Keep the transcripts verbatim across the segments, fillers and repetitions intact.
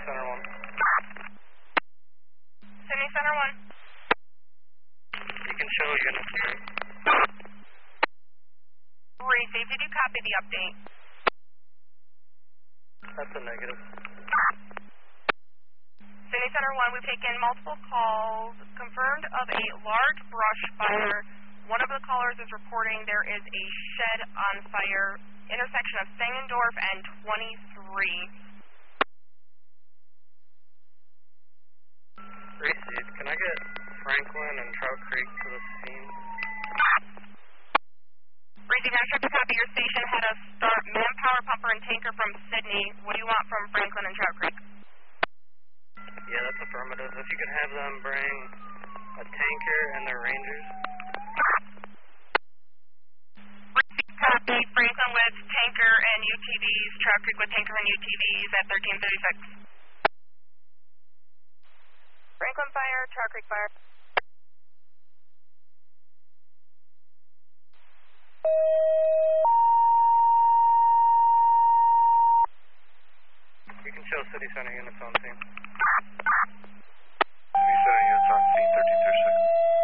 Center one. Sydney Center one. You can show unit three. Receive, did you copy the update? That's a negative. Sydney Center one, we've taken multiple calls, confirmed of a large brush fire. One of the callers is reporting there is a shed on fire, intersection of Sangendorf and twenty-three. Receive, can I get Franklin and Trout Creek to the scene? Receive, I checked a copy. Your station had a start manpower pumper and tanker from Sydney. What do you want from Franklin and Trout Creek? Yeah, that's affirmative. If you could have them bring a tanker and their rangers. Receive, copy. Franklin with tanker and U T Vs. Trout Creek with tanker and U T Vs at thirteen thirty-six. Franklin fire, Trout Creek fire. You can show City Center units on scene. City Center units on scene, thirteen thirty-six.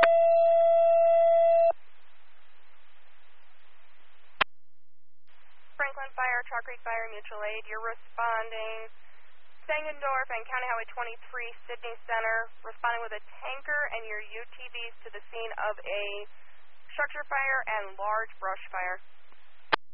Franklin fire, Trout Creek fire, mutual aid. You're responding Sangendorf and County Highway twenty-three, Sydney Center, responding with a tanker and your U T Vs to the scene of a structure fire and large brush fire.